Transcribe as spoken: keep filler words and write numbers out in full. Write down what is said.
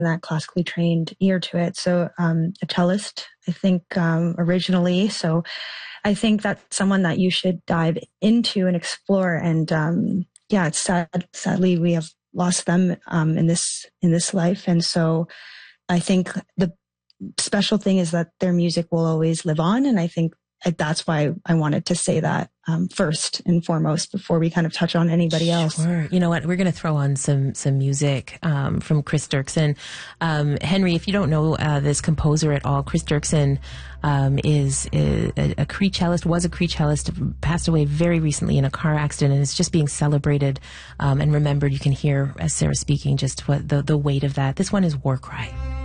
that classically trained ear to it. So um, a cellist, I think, um, originally. So I think that's someone that you should dive into and explore. And um, yeah, it's sad. Sadly, we have lost them um, in this in this life. And so I think the special thing is that their music will always live on. And I think that's why I wanted to say that um, first and foremost before we kind of touch on anybody else. Sure. You know what? We're going to throw on some some music um, from Chris Dirksen. Um, Henry, if you don't know uh, this composer at all, Chris Dirksen um, is, is a, a Cree cellist, was a Cree cellist, passed away very recently in a car accident, and is just being celebrated um, and remembered. You can hear, as Sarah's speaking, just what the, the weight of that. This one is War Cry.